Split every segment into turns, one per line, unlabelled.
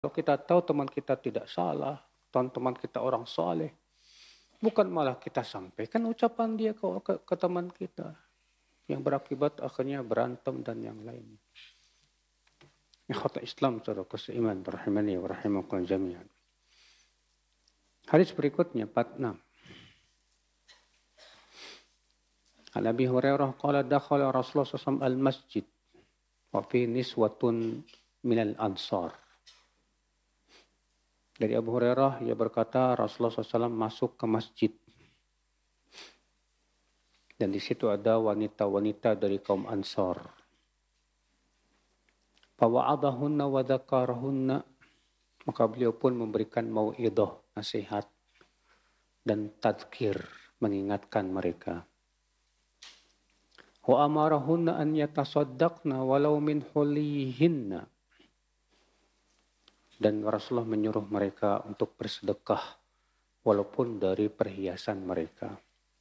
Kalau kita tahu teman kita tidak salah, teman kita orang soleh, bukan malah kita sampaikan ucapan dia ke teman kita yang berakibat akhirnya berantem dan yang lainnya. Ikhwata Islam, saudara seiman, rahimani wa rahimakumullah jami'an. Hadis berikutnya 46. An Abi Hurairah qala dakhala Rasulullah SAW al-masjid wa fi niswatun minal ansar. Dari Abu Hurairah, ia berkata Rasulullah SAW masuk ke masjid. Dan di situ ada wanita-wanita dari kaum Ansar. Fawa'adahunna wa dzakarahunna, maka beliau pun memberikan mau'idah, nasihat dan tadzkir, mengingatkan mereka. Wa amarahunna an yatasaddaqna walau min hulihinna. Dan Rasulullah menyuruh mereka untuk bersedekah walaupun dari perhiasan mereka.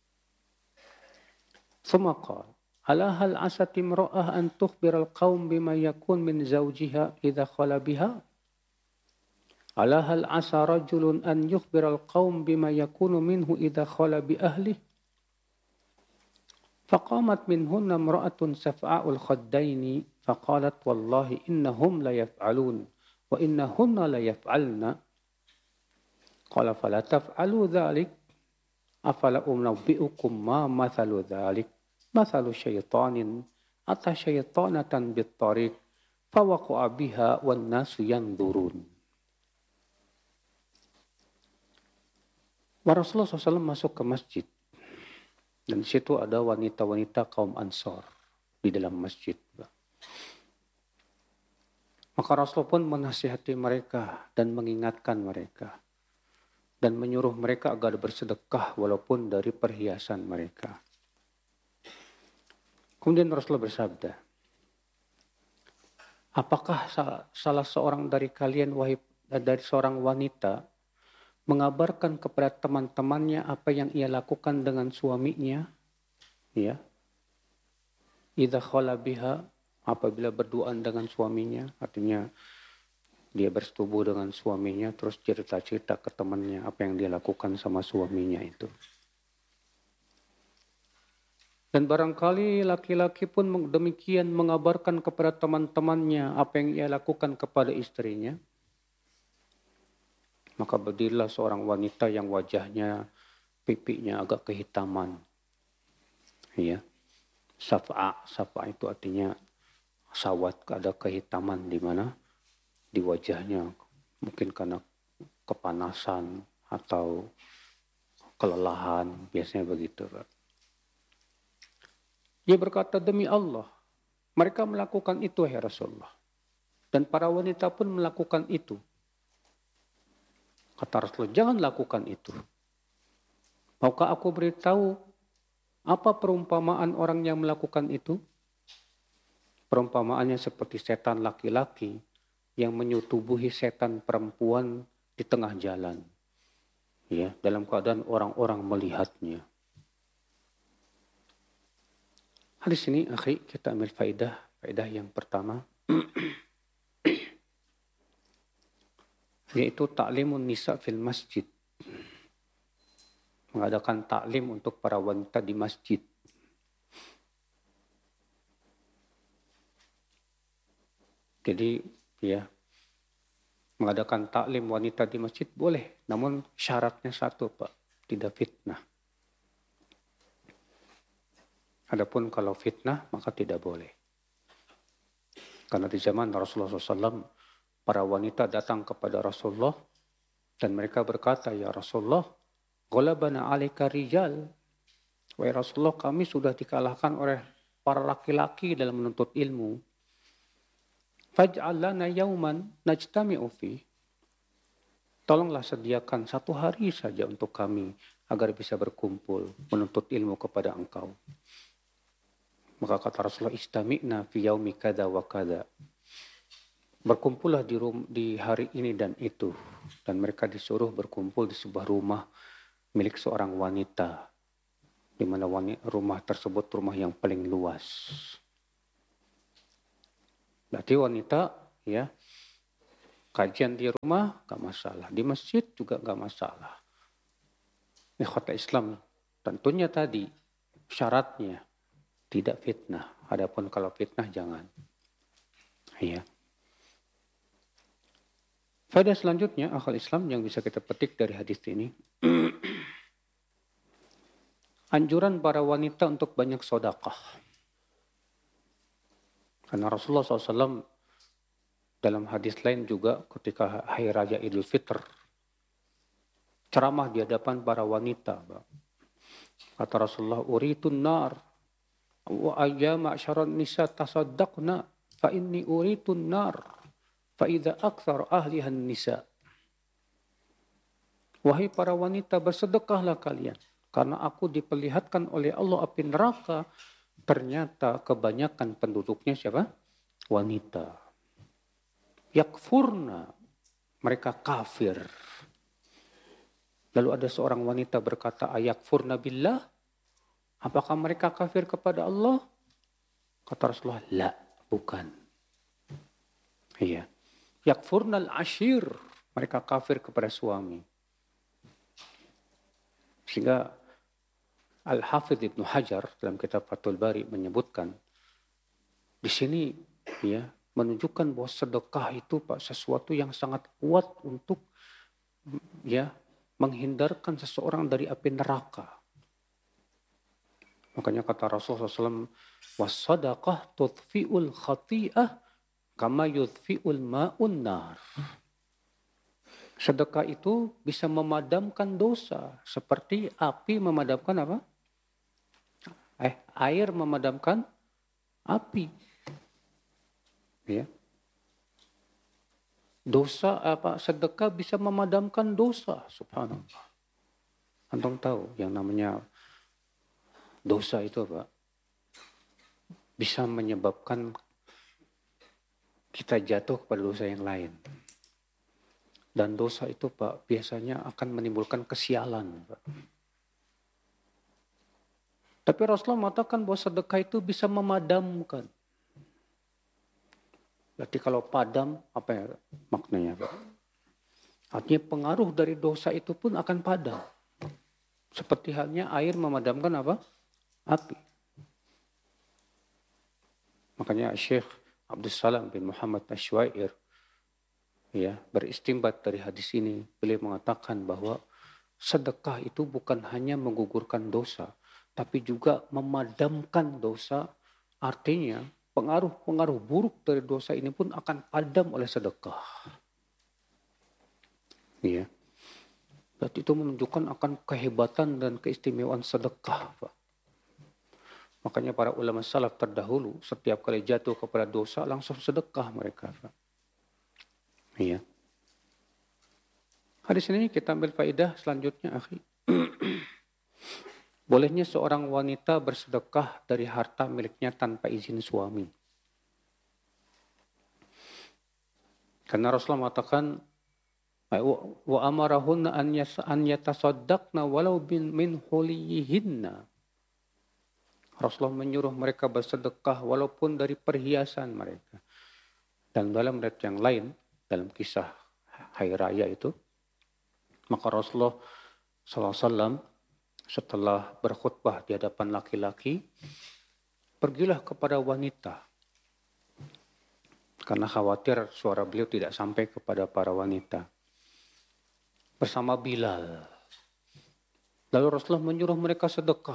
Thumma qala, ala hal asati imra'ah an tukhbira al-qaum bima yakun min zawjiha idha khala biha? Ala hal asa rajulun an yukhbira al-qaum bima yakunu minhu idha khala bi ahlihi? Faqamat minhunna imra'atun saf'a'ul khaddaini faqalat wallahi innahum la yaf'alun wa innahunna la yaf'alna. Qala fala taf'alu dhalik afala unabbi'ukum ma mathalu dhalik mathalu syaitanin ata syaitanatan bittariq fawaqa'a biha wan nasu yanzurun. Rasulullah SAW masuk ke masjid dan di situ ada wanita-wanita kaum Ansar di dalam masjid. Maka Rasul pun menasihati mereka dan mengingatkan mereka dan menyuruh mereka agar bersedekah walaupun dari perhiasan mereka. Kemudian Rasulullah bersabda, apakah salah seorang dari kalian, dari seorang wanita, mengabarkan kepada teman-temannya apa yang ia lakukan dengan suaminya? Ya. Idza khala biha, apabila berduaan dengan suaminya, artinya dia bersetubuh dengan suaminya, terus cerita-cerita ke temannya apa yang dia lakukan sama suaminya itu. Dan barangkali laki-laki pun demikian mengabarkan kepada teman-temannya apa yang ia lakukan kepada istrinya. Maka berdirilah seorang wanita yang wajahnya, pipinya agak kehitaman. Ya. Saf'a itu artinya sawat, ada kehitaman di mana? Di wajahnya, mungkin karena kepanasan atau kelelahan, biasanya begitu. Dia berkata, demi Allah, mereka melakukan itu ya Rasulullah. Dan para wanita pun melakukan itu. Kata Rasulullah, jangan lakukan itu. Maukah aku beritahu apa perumpamaan orang yang melakukan itu? Perumpamaannya seperti setan laki-laki yang menyutubuhi setan perempuan di tengah jalan. Ya, dalam keadaan orang-orang melihatnya. Hadis ini, akhi, kita ambil faedah yang pertama. Yaitu ta'limun nisa fil masjid. Mengadakan taklim untuk para wanita di masjid. Jadi, ya, mengadakan taklim wanita di masjid boleh, namun syaratnya satu, Pak, tidak fitnah. Adapun kalau fitnah, maka tidak boleh. Karena di zaman Rasulullah SAW, para wanita datang kepada Rasulullah dan mereka berkata, ya Rasulullah, ghalabana alaika rijal. Wahai Rasulullah, kami sudah dikalahkan oleh para laki-laki dalam menuntut ilmu. Faj'al lana yauman najtami'u fi. Tolonglah sediakan satu hari saja untuk kami agar bisa berkumpul menuntut ilmu kepada engkau. Maka kata Rasulullah, istami'na fi yaumi kada wa kada. Berkumpullah di hari ini dan itu. Dan mereka disuruh berkumpul di sebuah rumah milik seorang wanita. Di mana rumah tersebut rumah yang paling luas. Berarti wanita, ya, Kajian di rumah gak masalah, di masjid juga gak masalah. Ikhwata Islam, tentunya tadi syaratnya tidak fitnah. Adapun kalau fitnah jangan. Ya. Faedah selanjutnya akal Islam yang bisa kita petik dari hadis ini. Anjuran para wanita untuk banyak sedekah. Karena Rasulullah SAW dalam hadis lain juga ketika hari raya Idul Fitr ceramah di hadapan para wanita. Kata Rasulullah, uritun nar wa ayya ma'syaran nisa tasaddaqna fa inni uritun nar fa idza aktsar ahlihan nisa. Wahai para wanita, bersedekahlah kalian karena aku diperlihatkan oleh Allah api neraka. Ternyata kebanyakan penduduknya siapa? Wanita. Yakfurna, mereka kafir. Lalu ada seorang wanita berkata, ayakfurna billah, apakah mereka kafir kepada Allah? Kata Rasulullah, la, bukan. Iya. Yakfurna al-ashir, mereka kafir kepada suami. Sehingga Al-Hafidh Ibnu Hajar dalam kitab Fathul Bari menyebutkan, di sini ya menunjukkan bahwa sedekah itu Pak sesuatu yang sangat kuat untuk ya menghindarkan seseorang dari api neraka. Makanya kata Rasulullah SAW, was-sadaqah tudfi'ul khati'ah kama yudfi'ul ma'un nar. Sedekah itu bisa memadamkan dosa seperti api memadamkan apa? Air memadamkan api. Ya. Dosa sedekah bisa memadamkan dosa, subhanallah. Antum tahu yang namanya dosa itu apa? Bisa menyebabkan kita jatuh kepada dosa yang lain. Dan dosa itu Pak biasanya akan menimbulkan kesialan, Pak. Tapi Rasulullah mengatakan bahwa sedekah itu bisa memadamkan. Berarti kalau padam, apa ya maknanya, Pak? Artinya pengaruh dari dosa itu pun akan padam. Seperti halnya air memadamkan apa? Api. Makanya Syekh Abdul Salam bin Muhammad Asywair ya, beristimbat dari hadis ini. Beliau mengatakan bahwa sedekah itu bukan hanya menggugurkan dosa, tapi juga memadamkan dosa. Artinya pengaruh-pengaruh buruk dari dosa ini pun akan padam oleh sedekah. Ya. Berarti itu menunjukkan akan kehebatan dan keistimewaan sedekah, Pak. Makanya para ulama salaf terdahulu setiap kali jatuh kepada dosa langsung sedekah mereka, Pak. Iya. Hadis ini kita ambil faedah selanjutnya, akhi. Bolehnya seorang wanita bersedekah dari harta miliknya tanpa izin suami. Karena Rasulullah mengatakan, wa amarahunna an yatasaddaqna walau min huliyihinna. Rasulullah menyuruh mereka bersedekah walaupun dari perhiasan mereka. Dan dalam riwayat yang lain, dalam kisah hari raya itu, maka Rasulullah SAW setelah berkhutbah di hadapan laki-laki, pergilah kepada wanita. Karena khawatir suara beliau tidak sampai kepada para wanita. Bersama Bilal. Lalu Rasulullah menyuruh mereka sedekah.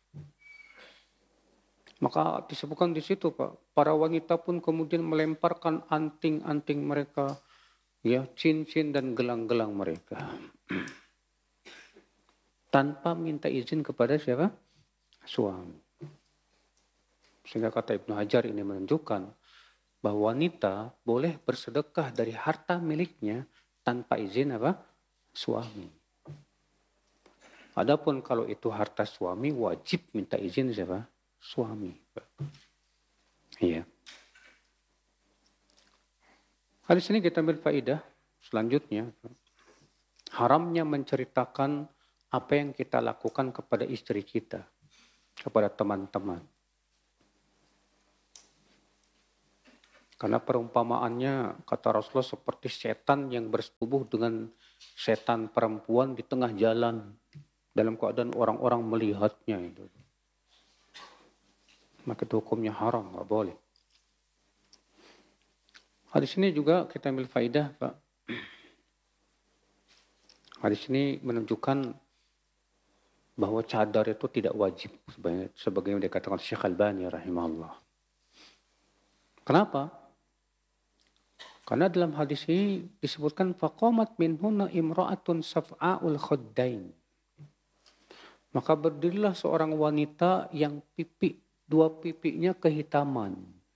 Maka disebutkan di situ, Pak, para wanita pun kemudian melemparkan anting-anting mereka, ya, cincin dan gelang-gelang mereka. Tanpa minta izin kepada siapa? Suami. Sehingga kata Ibnu Hajar ini menunjukkan bahwa wanita boleh bersedekah dari harta miliknya tanpa izin apa? Suami. Adapun kalau itu harta suami wajib minta izin siapa? Suami. Iya. Hadis ini kita ambil faedah selanjutnya. Haramnya menceritakan apa yang kita lakukan kepada istri kita, kepada teman-teman. Karena perumpamaannya, kata Rasulullah, seperti setan yang bersetubuh dengan setan perempuan di tengah jalan. Dalam keadaan orang-orang melihatnya itu. Maka itu hukumnya haram, nggak boleh. Hadis ini juga kita ambil faidah, Pak. Hadis ini menunjukkan bahwa cadar itu tidak wajib. Sebagaimana dikatakan Syekh Albani rahimahullah. Kenapa? Karena dalam hadis ini disebutkan faqamat minhunna imra'atun saf'a'ul khuddain. Maka berdirilah seorang wanita yang dua pipinya kehitaman.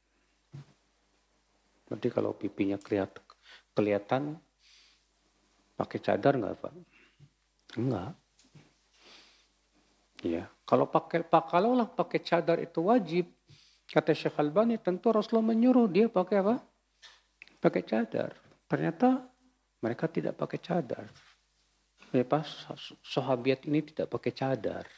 Berarti kalau pipinya kelihatan pakai cadar enggak, Pak? Enggak. Ya, kalaulah pakai cadar itu wajib, kata Syekh Albani, tentu Rasulullah menyuruh dia pakai apa? Pakai cadar. Ternyata mereka tidak pakai cadar. Sahabiat ini tidak pakai cadar.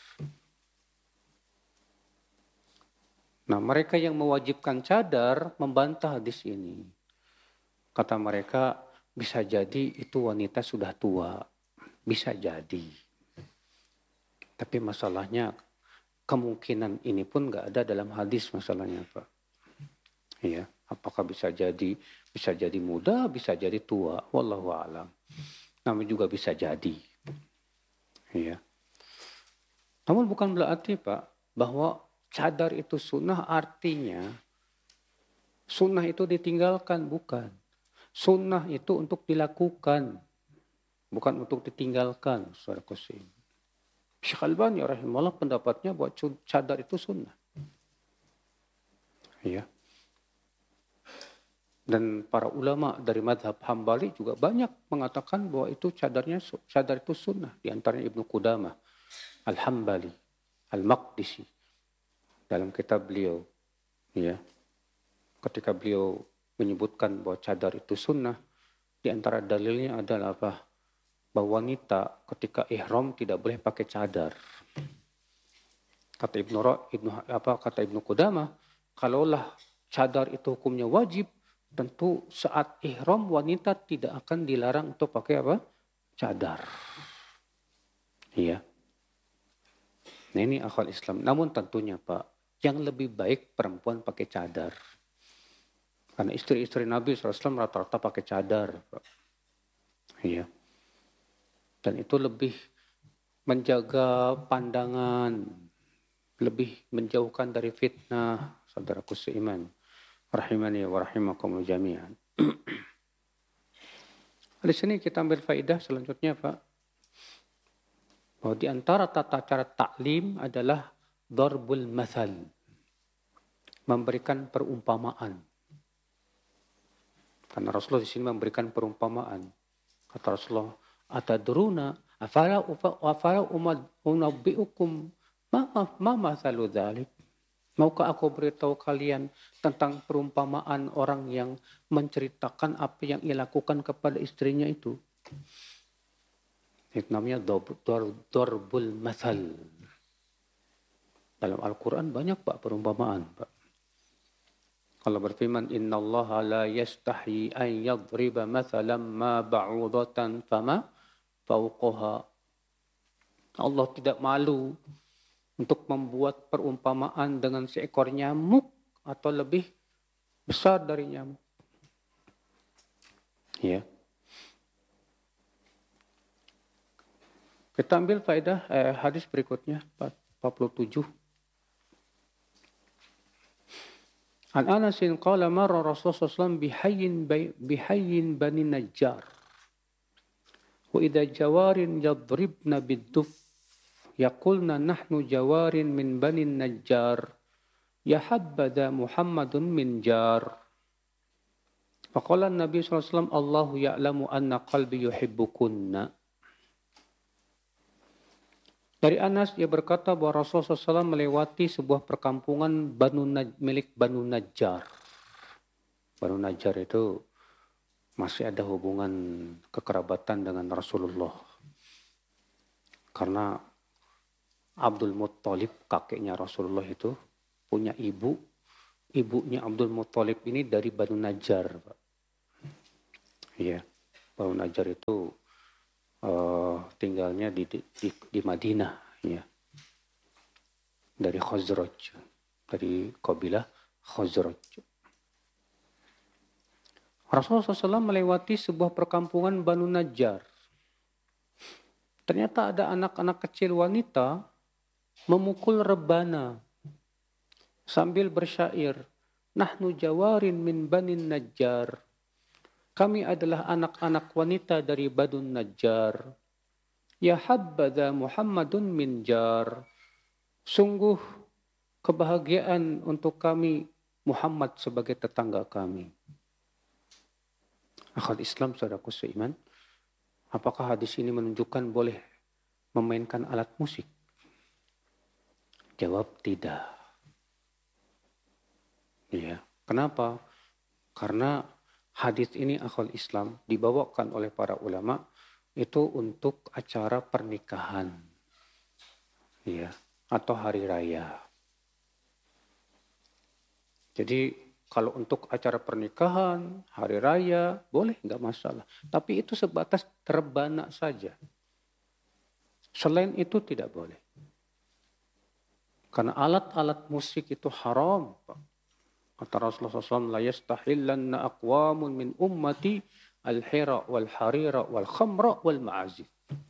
Nah, mereka yang mewajibkan cadar membantah hadis ini. Kata mereka, bisa jadi itu wanita sudah tua. Bisa jadi. Tapi masalahnya, kemungkinan ini pun nggak ada dalam hadis masalahnya, Pak. Iya, apakah bisa jadi muda, bisa jadi tua. Wallahu a'lam. Namun juga bisa jadi. Ya. Namun bukan berarti, Pak, bahwa cadar itu sunnah artinya sunnah itu ditinggalkan, bukan. Sunnah itu untuk dilakukan, bukan untuk ditinggalkan, saudara Qasim. Syekh Albani rahimahullah pendapatnya bahwa cadar itu sunnah. Ya. Dan para ulama dari madhab Hambali juga banyak mengatakan bahwa itu cadar itu sunnah. Di antaranya Ibnu Qudamah Al-Hambali, Al-Maqdisi. Dalam kitab beliau, ya, ketika beliau menyebutkan bahwa cadar itu sunnah, di antara dalilnya adalah apa? Bahwa wanita ketika ihram tidak boleh pakai cadar. Kata Ibnu Qudamah, kalaulah cadar itu hukumnya wajib, tentu saat ihram wanita tidak akan dilarang untuk pakai apa? Cadar. Iya. Nah ini akal Islam. Namun tentunya Pak, yang lebih baik perempuan pakai cadar. Karena istri-istri Nabi SAW rata-rata pakai cadar, Pak. Iya. Dan itu lebih menjaga pandangan, lebih menjauhkan dari fitnah, saudaraku seiman. Rahimani wa rahimakumullah jami'an. Di sini kita ambil faidah selanjutnya, Pak. Bahwa di antara tata cara taklim adalah darbul mathal. Memberikan perumpamaan. Karena Rasulullah di sini memberikan perumpamaan. Kata Rasulullah, atadruna afala unabbiukum ma mathalu dzalik. Maukah aku beritahu kalian tentang perumpamaan orang yang menceritakan apa yang ia lakukan kepada istrinya itu? Itu namanya darbul mathal. Dalam Al-Quran banyak Pak perumpamaan, Pak. Kalau berfirman, innallaha la yastahi an yadriba mathalan ma ba'udatan fama fauqaha. Allah tidak malu untuk membuat perumpamaan dengan seekor nyamuk atau lebih besar dari nyamuk. Ya. Kita ambil faedah hadis berikutnya 47. An Anasin qala marra Rasulullah SAW bihayyin bani Najjar. Wa idha jawarin yadribna bid-duf yaqulna nahnu jawarin min bani Najjar. Ya habbada Muhammadun min jar. Faqala Nabi SAW, Allahu ya'lamu anna qalbi yuhibbukunna. Dari Anas dia berkata bahwa Rasulullah SAW melewati sebuah perkampungan milik Banu Najjar. Banu Najjar itu masih ada hubungan kekerabatan dengan Rasulullah. Karena Abdul Muttalib kakeknya Rasulullah itu punya ibu ibunya Abdul Muthalib ini dari Banu Najjar, Pak. Iya, Banu Najjar itu tinggalnya di Madinah, ya. Dari Khazraj, dari kabilah Khazraj. Rasulullah SAW melewati sebuah perkampungan Banu Najjar. Ternyata ada anak-anak kecil wanita memukul rebana sambil bersyair, "Nahnu jawarin min Banin Najjar." Kami adalah anak-anak wanita dari Banu Najjar. Ya habbadha Muhammadun min jar. Sungguh kebahagiaan untuk kami Muhammad sebagai tetangga kami. Akhal Islam, saudaraku seiman, apakah hadis ini menunjukkan boleh memainkan alat musik? Jawab tidak. Ya, kenapa? Karena hadis ini akhal Islam dibawakan oleh para ulama itu untuk acara pernikahan, ya, atau hari raya. Jadi kalau untuk acara pernikahan, hari raya, boleh, nggak masalah. Tapi itu sebatas rebana saja. Selain itu tidak boleh. Karena alat-alat musik itu haram, Pak. Kata Rasulullah SAW, la yastahillanna aqwamun min ummati al-hira wal-harira wal-khamra wal-ma'azif.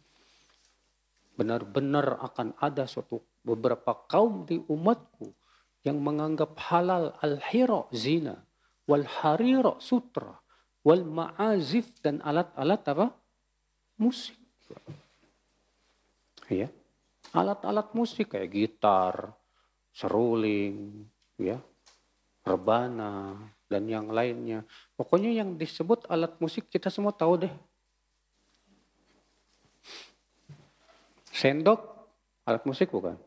Benar-benar akan ada suatu beberapa kaum di umatku yang menganggap halal al-hira zina, wal-harira sutra, wal-ma'azif dan alat-alat apa? Musik. Ya. Alat-alat musik kayak gitar, seruling, ya, rebana, dan yang lainnya. Pokoknya yang disebut alat musik kita semua tahu deh. Sendok, alat musik bukan?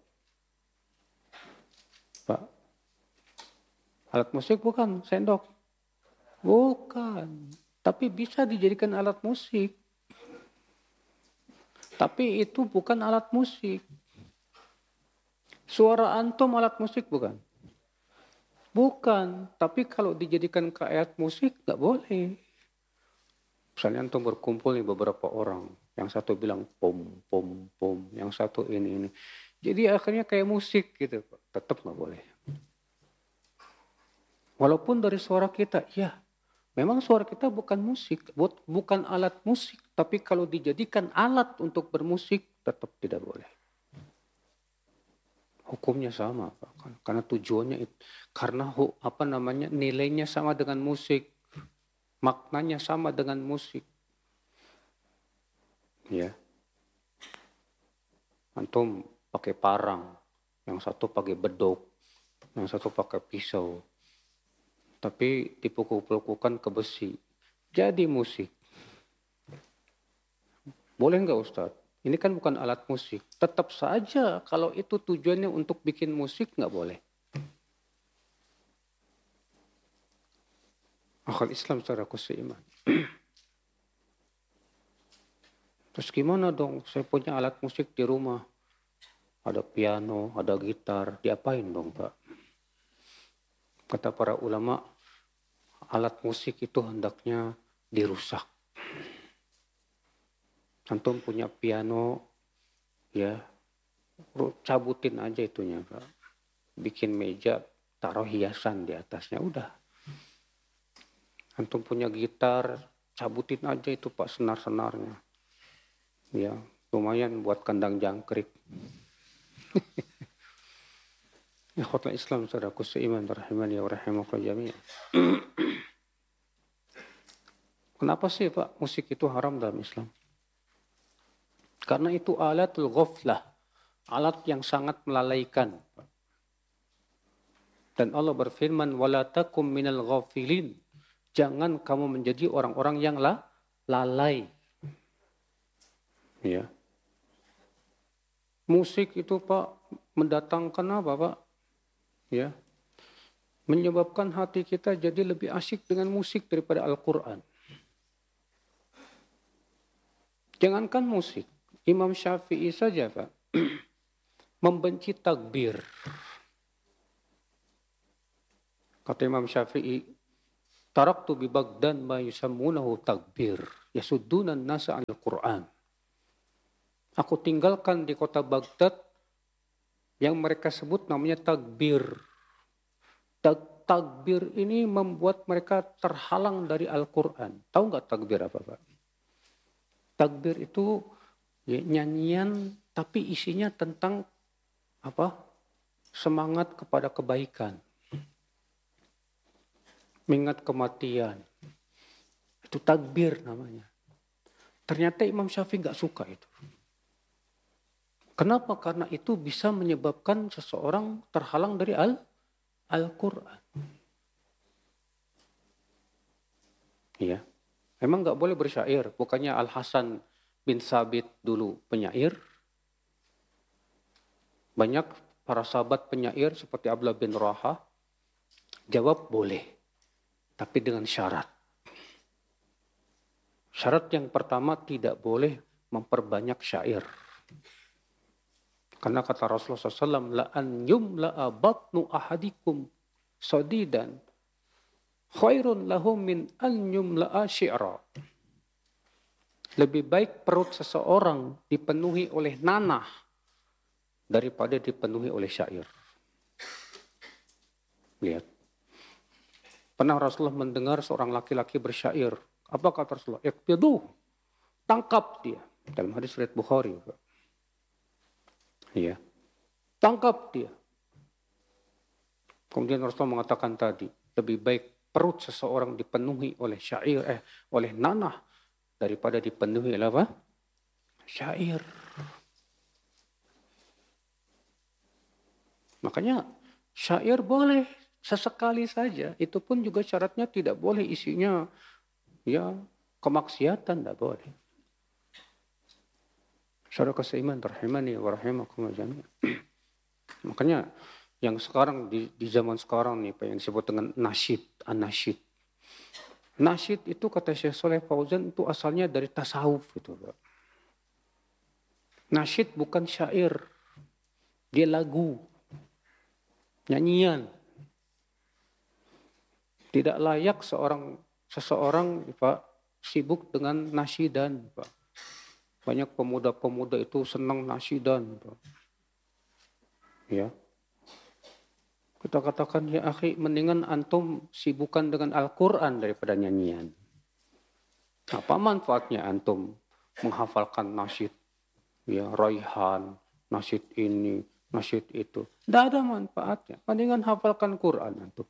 Pak, alat musik bukan sendok? Bukan. Tapi bisa dijadikan alat musik. Tapi itu bukan alat musik. Suara antum alat musik bukan? Bukan. Tapi kalau dijadikan ke alat musik nggak boleh. Misalnya antum berkumpul nih beberapa orang. Yang satu bilang pom, pom, pom. Yang satu ini. Jadi akhirnya kayak musik gitu. Tetap nggak boleh. Walaupun dari suara kita, ya memang suara kita bukan musik. Bukan alat musik. Tapi kalau dijadikan alat untuk bermusik, tetap tidak boleh. Hukumnya sama, Pak. Karena tujuannya itu. Karena nilainya sama dengan musik. Maknanya sama dengan musik. Ya. Antum pakai parang, yang satu pakai bedok, yang satu pakai pisau. Tapi dipukul-pukulkan ke besi. Jadi musik. Boleh nggak Ustadz? Ini kan bukan alat musik. Tetap saja kalau itu tujuannya untuk bikin musik nggak boleh. Akhal Islam saudaraku seiman. Terus gimana dong? Saya punya alat musik di rumah. Ada piano, ada gitar. Diapain dong Pak? Kata para ulama, alat musik itu hendaknya dirusak. Antum punya piano, ya, cabutin aja itunya, Pak. Bikin meja, taruh hiasan di atasnya, udah. Antum punya gitar, cabutin aja itu Pak senar-senarnya. Ya, lumayan buat kandang jangkrik. Ikhwatul Islam, saudaraku seiman, rahimani wa rahimakumullah jami'an. Kenapa sih Pak musik itu haram dalam Islam? Karena itu alatul ghaflah, alat yang sangat melalaikan. Dan Allah berfirman, wala takum minal ghafilin. Jangan kamu menjadi orang-orang yang lalai. Ya. Musik itu Pak mendatangkan apa Pak? Ya. Menyebabkan hati kita jadi lebih asyik dengan musik daripada Al-Quran. Jangankan musik. Imam Syafi'i saja Pak, membenci takbir. Kata Imam Syafi'i, taraktu bi Baghdad ma yusammunahu takbir, yasuddunan nasa anil Qur'an. Aku tinggalkan di kota Baghdad yang mereka sebut namanya takbir. Takbir ini membuat mereka terhalang dari Al-Quran. Tahu nggak takbir apa, Pak? Takbir itu ya, nyanyian tapi isinya tentang apa? Semangat kepada kebaikan. Mengingat kematian. Itu takbir namanya. Ternyata Imam Syafi'i nggak suka itu. Kenapa? Karena itu bisa menyebabkan seseorang terhalang dari Al-Quran. Iya. Memang nggak boleh bersyair. Bukannya Al-Hasan bin Sabit dulu penyair. Banyak para sahabat penyair seperti Abdullah bin Raha. Jawab boleh. Tapi dengan syarat. Syarat yang pertama tidak boleh memperbanyak syair. Karena kata Rasulullah SAW, la'an yumla'a batnu ahadikum sadidan khairun lahum min an yumla'a syi'ra. Lebih baik perut seseorang dipenuhi oleh nanah daripada dipenuhi oleh syair. Lihat. Pernah Rasulullah mendengar seorang laki-laki bersyair. Apa kata Rasulullah? Iqbiduh. Tangkap dia. Dalam hadis riwayat Bukhari. Iya. Tangkap dia. Kemudian Rasulullah mengatakan tadi, lebih baik perut seseorang dipenuhi oleh syair, oleh nanah daripada dipenuhi oleh apa? Syair. Makanya syair boleh sesekali saja. Itu pun juga syaratnya tidak boleh isinya ya kemaksiatan, tidak boleh. Saudara seiman rahimani wa rahimakumullah jami'an. Makanya yang sekarang di zaman sekarang nih Pak yang disebut dengan nasyid, an-nasyid. Nasyid itu kata Syekh Saleh Fauzan itu asalnya dari tasawuf gitu, Pak. Nasyid bukan syair. Dia lagu. Nyanyian. Tidak layak seseorang Pak sibuk dengan nasyidan, Pak. Banyak pemuda-pemuda itu senang nasyidan, Pak. Ya. Kita katakan, ya akhi, mendingan antum sibukkan dengan Al-Quran daripada nyanyian. Apa manfaatnya antum menghafalkan nasyid? Ya, raihan, nasyid ini, nasyid itu. Tidak ada manfaatnya. Mendingan hafalkan Quran antum.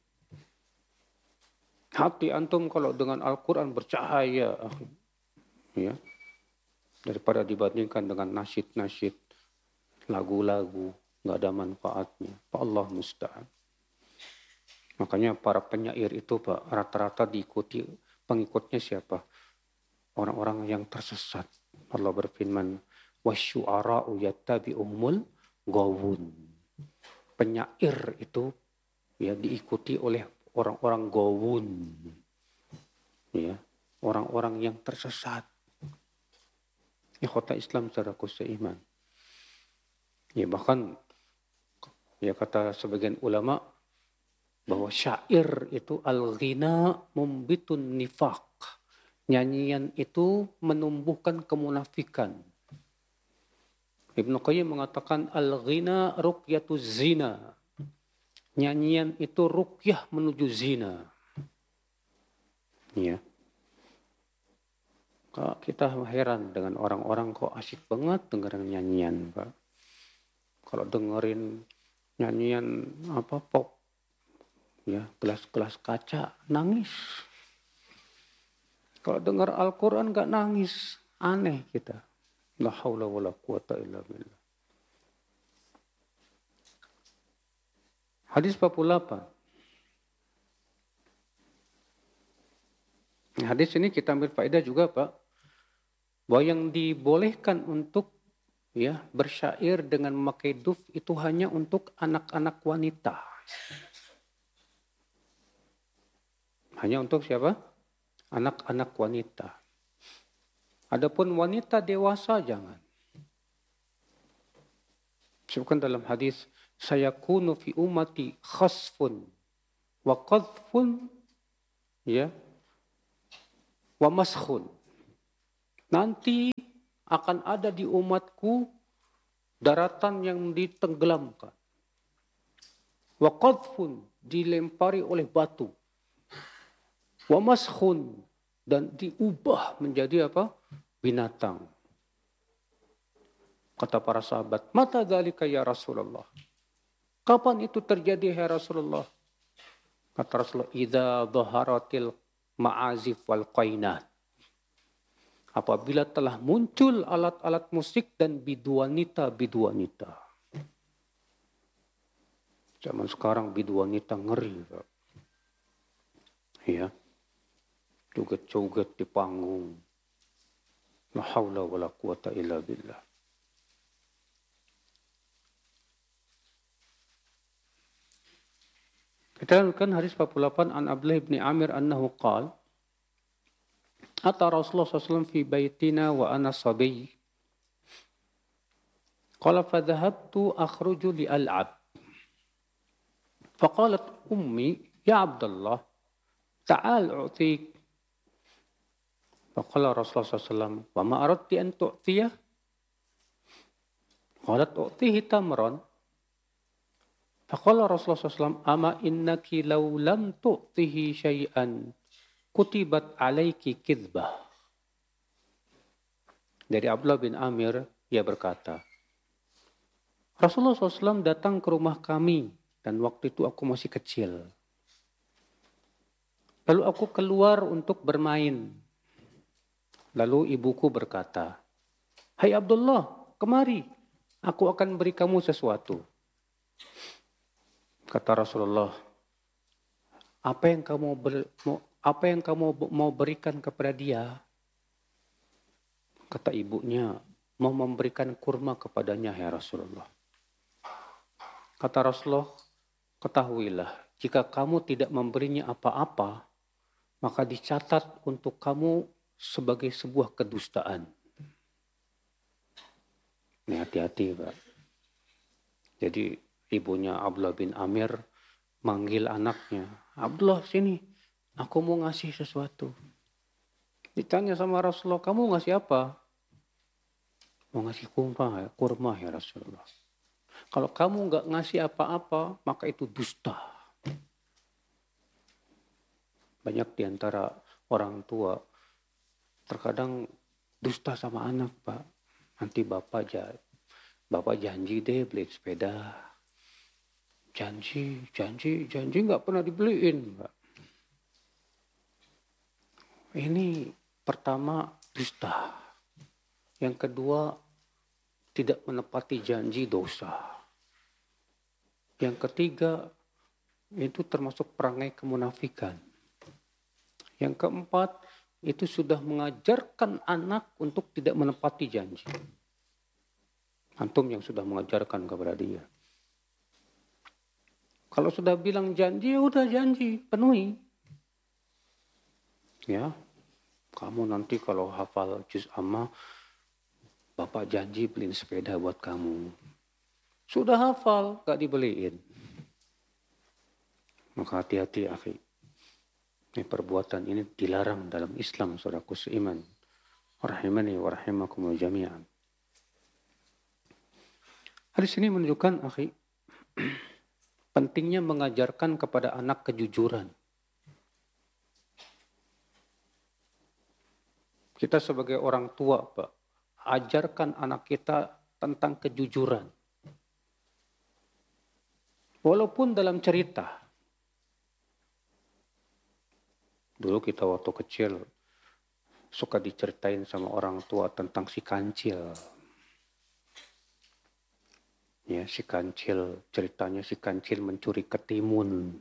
Hati antum kalau dengan Al-Quran bercahaya, akhi. Ya. Daripada dibandingkan dengan nasyid-nasyid, lagu-lagu, nggak ada manfaatnya. Pak Allah musta'an. Makanya para penyair itu Pak rata-rata diikuti pengikutnya siapa? Orang-orang yang tersesat. Allah berfirman, wasyu'ara'u yattabi'uhumul ghawun. Penyair itu ya diikuti oleh orang-orang ghawun. Ya, orang-orang yang tersesat. Ikhwata Islam secara seiman. Ya bahkan ya kata sebagian ulama bahwa syair itu al-ghina mumbitun nifaq. Nyanyian itu menumbuhkan kemunafikan. Ibnu Qayyim mengatakan al-ghina ruqyatuz zina. Nyanyian itu ruqyah menuju zina. Ya. Kita heran dengan orang-orang kok asyik banget dengerin nyanyian, Pak. Kalau dengerin nyanyian apa pop, ya gelas-gelas kaca nangis. Kalau dengar Al-Quran nggak nangis, aneh kita. La haula wala quwata illa billah. Hadis 48. Hadis ini kita ambil faedah juga, Pak. Bahwa yang dibolehkan untuk ya bersyair dengan memakai duf itu hanya untuk anak-anak wanita. Hanya untuk siapa? Anak-anak wanita. Adapun wanita dewasa jangan. Sebutkan dalam hadis, sayakunu fi ummati khasfun wa qadhfun, ya, wa maskhun. Nanti akan ada di umatku daratan yang ditenggelamkan. Wa qadhfun, dilempari oleh batu. Wa maskhun, dan diubah menjadi apa? Binatang. Kata para sahabat, mata dzalika ya Rasulullah. Kapan itu terjadi ya Rasulullah? Kata Rasulullah, idza dhaharatil ma'azif wal qainat. Apabila telah muncul alat-alat musik dan biduanita. Zaman sekarang biduanita ngeri. Ya. Joget-joget di panggung. La haula wala quwata illa billah. Kita lanjutkan hadis 48 an Abdullah bin Amir annahu qala ata Rasulullah sallallahu fi baitina wa ana sabiy qala fa dhahabtu akhruju li al'ab faqalat ummi ya Abdullah ta'al u'tik faqala Rasulullah sallallahu wa ma aradti an tu'tiyah qalat u'tihi tamran faqala Rasulullah sallallahu ama innaki law lam tu'tihi syai'an kutibat alaiki kidbah. Dari Abdullah bin Amir, ia berkata, Rasulullah SAW datang ke rumah kami dan waktu itu aku masih kecil. Lalu aku keluar untuk bermain. Lalu ibuku berkata, hai Abdullah, kemari, aku akan beri kamu sesuatu. Kata Rasulullah, apa yang kamu mau berikan kepada dia? Kata ibunya, mau memberikan kurma kepadanya ya Rasulullah. Kata Rasulullah, ketahuilah, jika kamu tidak memberinya apa-apa, maka dicatat untuk kamu sebagai sebuah kedustaan. Ini hati-hati, Pak. Jadi ibunya Abdullah bin Amir manggil anaknya, Abdullah sini, aku mau ngasih sesuatu. Ditanya sama Rasulullah, kamu ngasih apa? Mau ngasih kurma ya Rasulullah. Kalau kamu nggak ngasih apa-apa, maka itu dusta. Banyak di antara orang tua terkadang dusta sama anak, Pak. Nanti bapak janji deh beli sepeda. Janji nggak pernah dibeliin, Pak. Ini pertama dusta. Yang kedua tidak menepati janji dosa. Yang ketiga itu termasuk perangai kemunafikan. Yang keempat itu sudah mengajarkan anak untuk tidak menepati janji. Antum yang sudah mengajarkan kepada dia. Kalau sudah bilang janji, ya udah janji, penuhi. Ya, kamu nanti kalau hafal juz amma, bapak janji beliin sepeda buat kamu. Sudah hafal, gak dibeliin. Maka hati-hati, akhi. Ini perbuatan ini dilarang dalam Islam, saudaraku seiman. Rahimani wa rahimakumullah jami'an. Hadis ini menunjukkan, akhi, pentingnya mengajarkan kepada anak kejujuran. Kita sebagai orang tua, Pak, ajarkan anak kita tentang kejujuran. Walaupun dalam cerita. Dulu kita waktu kecil suka diceritain sama orang tua tentang si kancil. Ya, si kancil, ceritanya si kancil mencuri ketimun.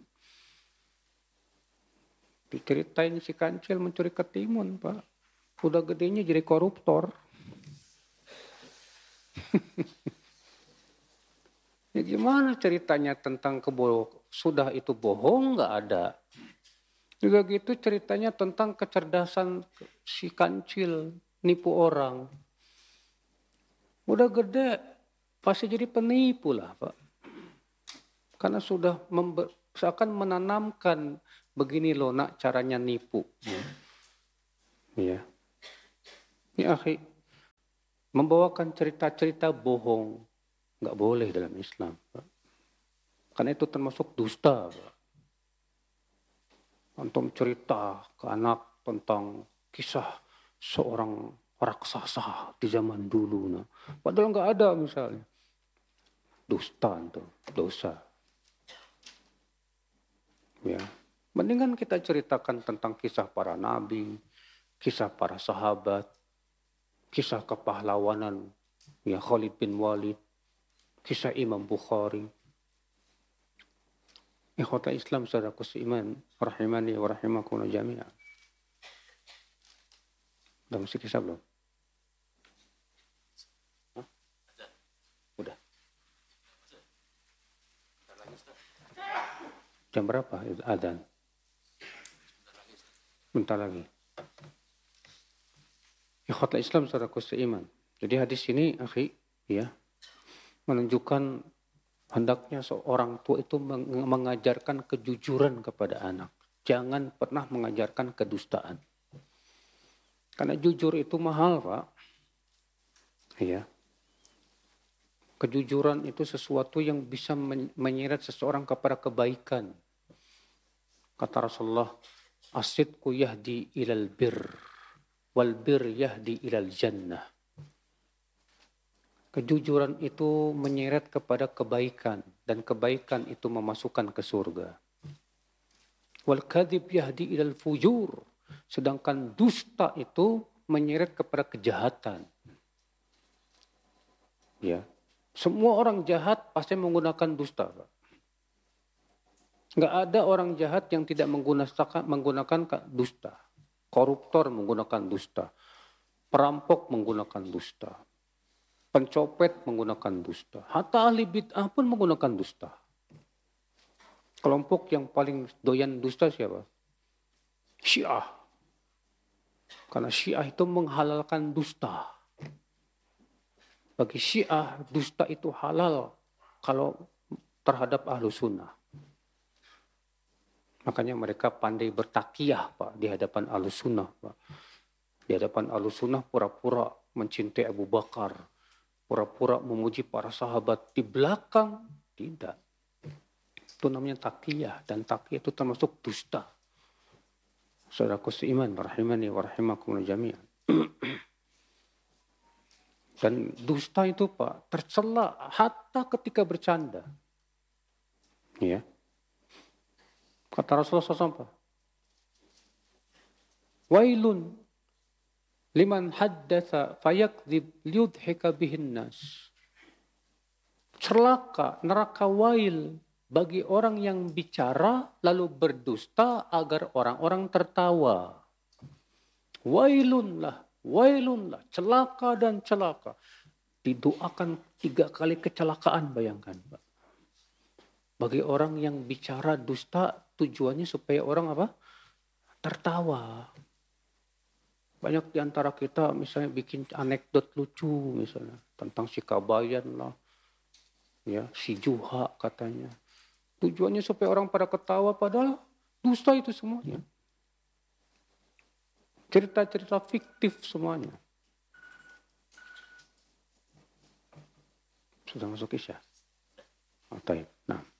Diceritain si kancil mencuri ketimun, Pak. Udah gedenya jadi koruptor. Ya gimana ceritanya tentang sudah itu bohong, nggak ada. Juga gitu ceritanya tentang kecerdasan si kancil, nipu orang. Udah gede, pasti jadi penipu lah, Pak. Karena sudah seakan menanamkan begini loh nak caranya nipu. Ya. Ya, akhi, membawakan cerita-cerita bohong nggak boleh dalam Islam, Pak. Karena itu termasuk dusta, Pak. Antum cerita ke anak tentang kisah seorang raksasa di zaman dulu, nah. Padahal nggak ada misalnya. Dusta itu, dosa. Ya, mendingan kita ceritakan tentang kisah para nabi, kisah para sahabat, kisah kepahlawanan ya Khalid bin Walid, kisah Imam Bukhari. Ikhwata Islam saudaraku seiman, rahimani wa rahimakumullah jami'an. Udah mesti kisah belum? Hah? Udah. Jam berapa adzan? Bentar lagi. Ikhwata Islam saudaraku seiman. Jadi hadis ini, akhi, ya, menunjukkan hendaknya seorang tua itu mengajarkan kejujuran kepada anak. Jangan pernah mengajarkan kedustaan. Karena jujur itu mahal, Pak. Ya. Kejujuran itu sesuatu yang bisa menyeret seseorang kepada kebaikan. Kata Rasulullah, as-sidqu yahdi ilal birr, wal birr yahdi ilal jannah. Kejujuran itu menyeret kepada kebaikan, dan kebaikan itu memasukkan ke surga. Wal kadhib yahdi ilal fujur, sedangkan dusta itu menyeret kepada kejahatan. Ya. Semua orang jahat pasti menggunakan dusta, Pak. Nggak ada orang jahat yang tidak menggunakan dusta. Koruptor menggunakan dusta. Perampok menggunakan dusta. Pencopet menggunakan dusta. Hatta ahli bid'ah pun menggunakan dusta. Kelompok yang paling doyan dusta siapa? Syiah. Karena Syiah itu menghalalkan dusta. Bagi Syiah, dusta itu halal kalau terhadap ahlu sunnah. Makanya mereka pandai bertakiyah, Pak, di hadapan ahlu sunnah, Pak. Di hadapan ahlu sunnah pura-pura mencintai Abu Bakar, pura-pura memuji para sahabat. Di belakang, tidak. Itu namanya takiyah, dan takiyah itu termasuk dusta. Saudaraku seiman, rahimani wa rahimakumullah jami'an. Dan dusta itu, Pak, tercela hatta ketika bercanda. Ya. Kata Rasulullah SAW, Wailun liman haddatha fayakdzib liyudhika bihin nas. Celaka, neraka wail bagi orang yang bicara lalu berdusta agar orang-orang tertawa. Wailunlah, celaka dan celaka. Didoakan 3 kali kecelakaan, bayangkan, Pak. Bagi orang yang bicara dusta, tujuannya supaya orang apa? Tertawa. Banyak di antara kita misalnya bikin anekdot lucu misalnya tentang si Kabayan lah, ya, si Juha katanya. Tujuannya supaya orang pada ketawa, padahal dusta itu semuanya. Cerita-cerita fiktif semuanya. Sudah masuk isya? Nah.